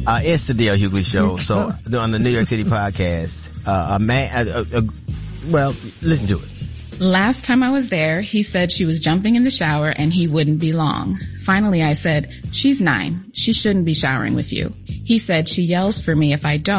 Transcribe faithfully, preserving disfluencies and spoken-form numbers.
Uh, it's the D L Hughley Show. So on the New York City podcast, uh, a man, uh, uh, well, listen to it. Last time I was there, he said she was jumping in the shower and he wouldn't be long. Finally, I said, she's nine. She shouldn't be showering with you. He said she yells for me if I don't.